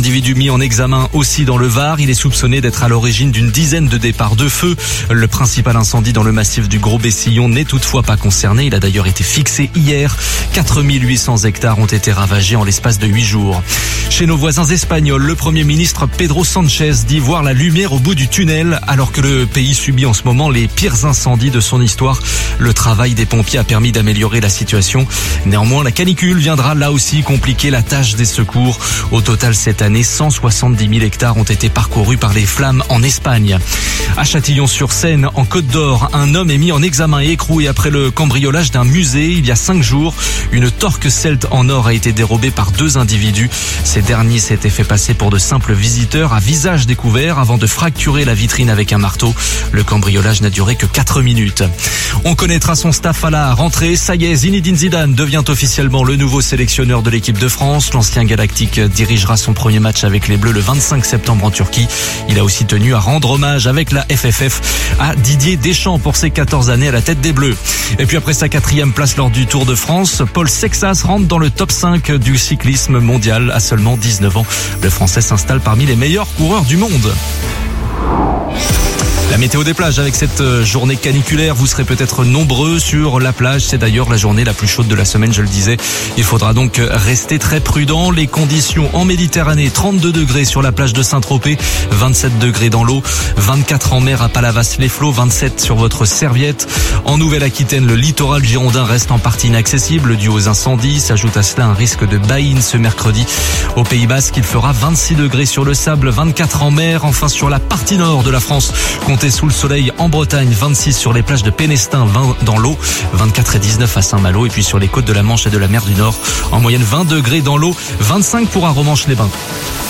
individu mis en examen aussi dans le Var. Il est soupçonné d'être à l'origine d'une dizaine de départs de feu. Le principal incendie dans le massif du Gros-Bessillon n'est toutefois pas concerné. Il a d'ailleurs été fixé hier. 4800 hectares ont été ravagés en l'espace de 8 jours. Chez nos voisins espagnols, le Premier ministre Pedro Sánchez dit voir la lumière au bout du tunnel alors que le pays subit en ce moment les pires incendies de son histoire. Le travail des pompiers a permis d'améliorer la situation. Néanmoins, la canicule viendra là aussi compliquer la tâche des secours. Au total, cette année, 170 000 hectares ont été parcourus par les flammes en Espagne. À Châtillon-sur-Seine, en Côte d'Or, un homme est mis en examen et écroué après le cambriolage d'un musée il y a 5 jours. Une torque celte en or a été dérobée par 2 individus. Ces derniers s'étaient fait passer pour de simples visiteurs à visage découvert avant de fracturer la vitrine avec un marteau. Le cambriolage n'a duré que 4 minutes. On connaîtra son staff à la rentrée. Ça y est, Zinedine Zidane devient officiellement le nouveau sélectionneur de l'équipe de France. L'ancien galactique dirigera son premier match avec les Bleus le 25 septembre en Turquie. Il a aussi tenu à rendre hommage avec la FFF à Didier Deschamps pour ses 14 années à la tête des Bleus. Et puis après sa 4e place lors du Tour de France, Paul Sexas rentre dans le top 5 du cyclisme mondial à seulement 19 ans. Le Français s'installe parmi les meilleurs coureurs du monde. La météo des plages avec cette journée caniculaire, vous serez peut-être nombreux sur la plage. C'est d'ailleurs la journée la plus chaude de la semaine, je le disais. Il faudra donc rester très prudent. Les conditions en Méditerranée, 32 degrés sur la plage de Saint-Tropez, 27 degrés dans l'eau, 24 en mer à Palavas-les-Flots, 27 sur votre serviette. En Nouvelle-Aquitaine, le littoral girondin reste en partie inaccessible dû aux incendies. S'ajoute à cela un risque de baïne ce mercredi. Au Pays Basque, il fera 26 degrés sur le sable, 24 en mer. Enfin, sur la partie nord de la France, comptez sous le soleil en Bretagne, 26 sur les plages de Pénestin, 20 dans l'eau, 24 et 19 à Saint-Malo. Et puis sur les côtes de la Manche et de la mer du Nord, en moyenne 20 degrés dans l'eau, 25 pour Arromanches-les-Bains.